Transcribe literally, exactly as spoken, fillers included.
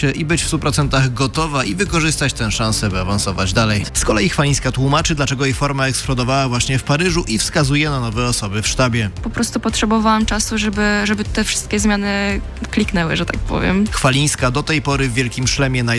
się i być w stu procentach gotowa i wykorzystać tę szansę, by awansować dalej. Z kolei Chwalińska tłumaczy, dlaczego jej forma eksplodowała właśnie w Paryżu i wskazuje na nowe osoby w sztabie. Po prostu potrzebowałam czasu, żeby, żeby te wszystkie zmiany kliknęły, że tak powiem. Chwalińska do tej pory w Wielkim Szlemie